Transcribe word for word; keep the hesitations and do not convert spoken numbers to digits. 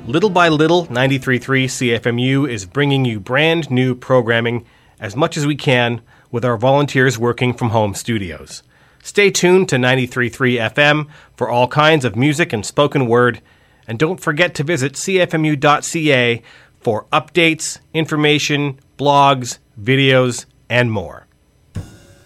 Little by little, ninety-three point three C F M U is bringing you brand new programming as much as we can with our volunteers working from home studios. Stay tuned to ninety-three point three F M for all kinds of music and spoken word, and don't forget to visit c f m u dot c a for updates, information, blogs, videos, and more.